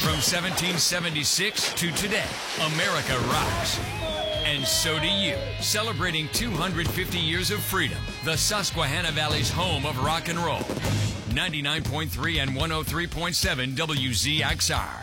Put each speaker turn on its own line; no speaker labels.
From 1776 to today, America rocks. And so do you. Celebrating 250 years of freedom, the Susquehanna Valley's home of rock and roll. 99.3 and 103.7 WZXR.